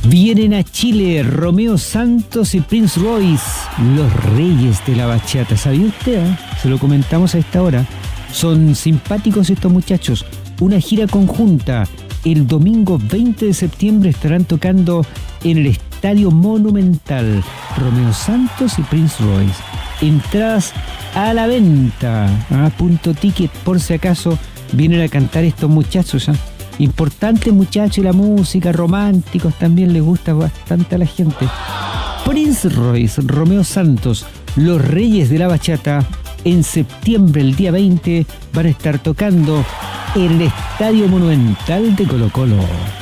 Vienen a Chile Romeo Santos y Prince Royce, los reyes de la bachata. ¿Sabía usted? Se lo comentamos a esta hora. Son simpáticos estos muchachos. Una gira conjunta. El domingo 20 de septiembre estarán tocando en el Estadio Monumental. Romeo Santos y Prince Royce. Entradas a la venta. Punto ticket, por si acaso vienen a cantar estos muchachos. Importantes muchachos, y la música, románticos, también les gusta bastante a la gente. Prince Royce, Romeo Santos, los reyes de la bachata, en septiembre, el día 20, van a estar tocando en el Estadio Monumental de Colo-Colo.